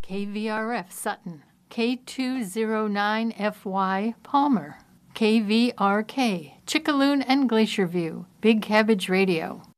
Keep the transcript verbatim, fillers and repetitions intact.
K V R F Sutton, K two oh nine F Y Palmer, K V R K Chickaloon and Glacier View, Big Cabbage Radio.